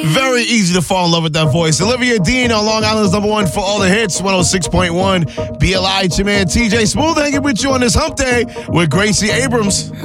Very easy to fall in love with that voice. Olivia Dean on Long Island's number one for all the hits, 106.1. BLI, it's your man TJ Smooth hanging with you on this hump day with Gracie Abrams.